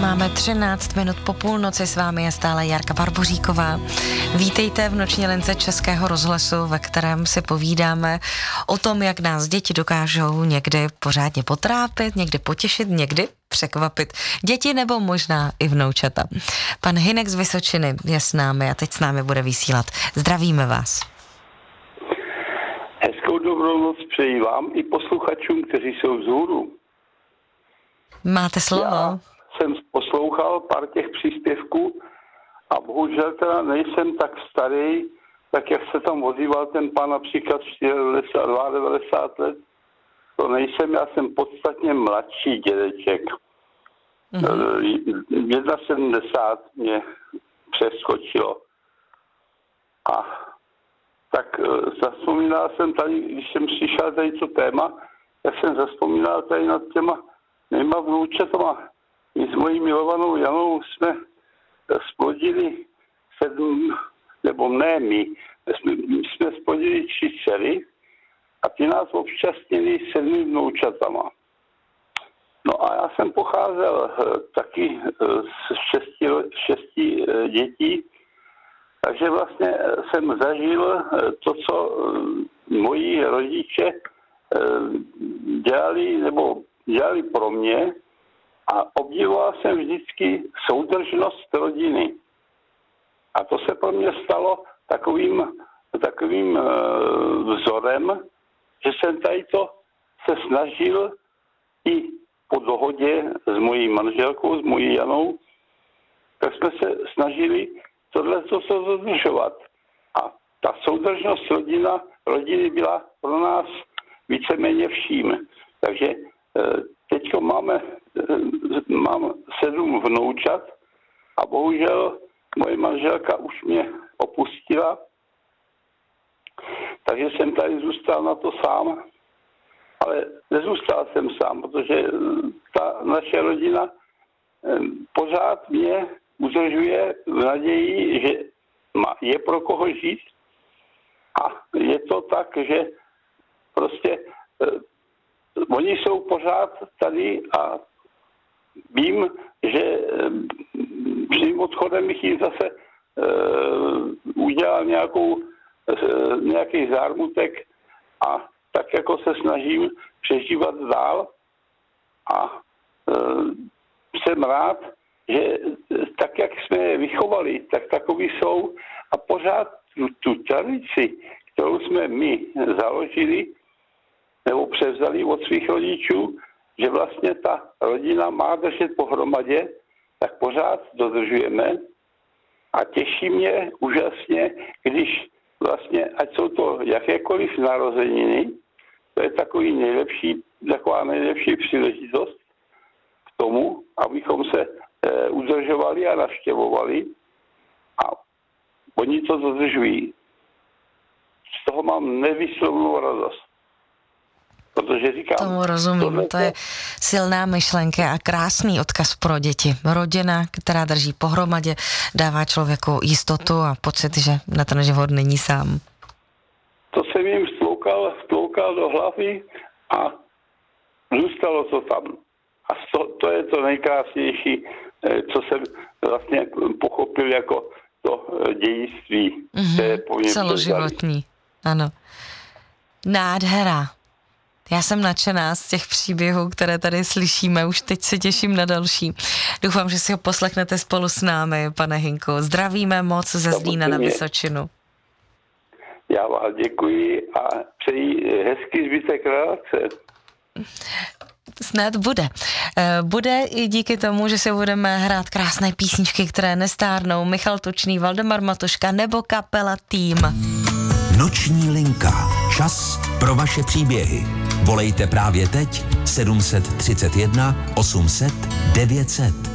Máme 13 minut po půlnoci, s vámi je stále Jarka Barboříková. Vítejte v Noční lince Českého rozhlasu, ve kterém si povídáme o tom, jak nás děti dokážou někdy pořádně potrápit, někdy potěšit, někdy překvapit. Děti nebo možná i vnoučata. Pan Hynek z Vysočiny je s námi a teď s námi bude vysílat. Zdravíme vás. Hezkou dobrou noc přeji vám i posluchačům, kteří jsou vzhůru. Máte slovo. Já jsem poslouchal pár těch příspěvků a bohužel teda nejsem tak starý, tak jak se tam ozýval ten pán například 92 let. To nejsem, já jsem podstatně mladší dědeček. 1,70 mě přeskočilo. A tak zavzpomínal jsem tady, když jsem slyšel tady to téma, tak jsem zavzpomínal tady nad těma mýma vnoučatama. My s mojí milovanou Janou jsme splodili 7, nebo ne my jsme splodili 3 dcery a ty nás obšťastnili 7 vnoučatama. No a já jsem pocházel taky z 6 dětí, takže vlastně jsem zažil to, co moji rodiče dělali pro mě a obdivoval jsem vždycky soudržnost rodiny. A to se pro mě stalo takovým vzorem, že jsem tady to se snažil i po dohodě s mojí manželkou, s mojí Janou, tak jsme se snažili tohle se dodržovat. A ta soudržnost rodiny byla pro nás víceméně vším. Takže teďko mám 7 vnoučat a bohužel moje manželka už mě opustila, takže jsem tady zůstal na to sám. Ale nezůstal jsem sám, protože ta naše rodina pořád mě udržuje v naději, že je pro koho žít. A je to tak, že prostě oni jsou pořád tady a vím, že svým odchodem bych jim zase udělal nějaký zármutek a tak jako se snažím přežívat dál a jsem rád, že tak, jak jsme je vychovali, tak takový jsou a pořád tu tradici, kterou jsme my založili nebo převzali od svých rodičů, že vlastně ta rodina má držet pohromadě, tak pořád dodržujeme a těší mě úžasně, když vlastně, ať jsou to jakékoliv narozeniny, to je taková nejlepší příležitost k tomu, abychom se udržovali a navštěvovali a oni to dodržují. Z toho mám nevýslovnou radost. Protože říkám... Tomu rozumím, to je silná myšlenka a krásný odkaz pro děti. Rodina, která drží pohromadě, dává člověku jistotu a pocit, že na ten život není sám. To jsem jim vtloukal do hlavy a zůstalo to tam. A to je to nejkrásnější, co jsem vlastně pochopil jako to dějství. Celoživotní, ano. Nádhera. Já jsem nadšená z těch příběhů, které tady slyšíme, už teď se těším na další. Doufám, že si ho poslechnete spolu s námi, pane Hynku. Zdravíme moc ze Zlína na Vysočinu. Já vám děkuji a přeji hezký zbytek relace. Snad bude. Bude i díky tomu, že si budeme hrát krásné písničky, které nestárnou. Michal Tučný, Valdemar Matuška nebo kapela Tým. Noční linka. Čas pro vaše příběhy. Volejte právě teď 731 800 900.